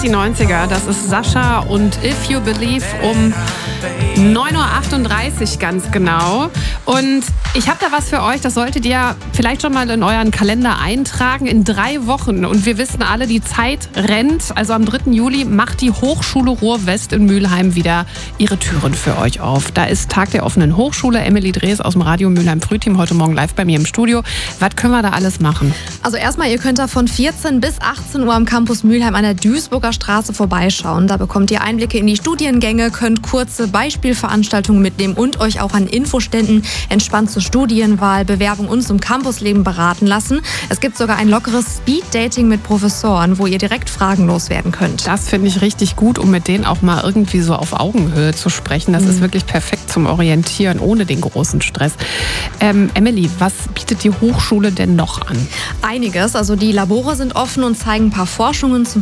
die 90er. Das ist Sascha und If You Believe um 9.38 Uhr ganz genau. Und ich habe da was für euch, das solltet ihr vielleicht schon mal in euren Kalender eintragen. In 3 Wochen, und wir wissen alle, die Zeit rennt, also am 3. Juli macht die Hochschule Ruhr-West in Mülheim wieder ihre Türen für euch auf. Da ist Tag der offenen Hochschule. Emily Drees aus dem Radio Mülheim Frühteam heute Morgen live bei mir im Studio. Was können wir da alles machen? Also erstmal, ihr könnt da von 14 bis 18 Uhr am Campus Mülheim an der Duisburger Straße vorbeischauen. Da bekommt ihr Einblicke in die Studiengänge, könnt kurze Beispielveranstaltungen mitnehmen und euch auch an Infoständen entspannt zur Studienwahl, Bewerbung und zum Campusleben beraten lassen. Es gibt sogar ein lockeres Speed-Dating mit Professoren, wo ihr direkt Fragen loswerden könnt. Das finde ich richtig gut, um mit denen auch mal irgendwie so auf Augenhöhe zu sprechen. Das ist wirklich perfekt zum Orientieren, ohne den großen Stress. Emily, was bietet die Hochschule denn noch an? Einiges. Also die Labore sind offen und zeigen ein paar Forschungen zum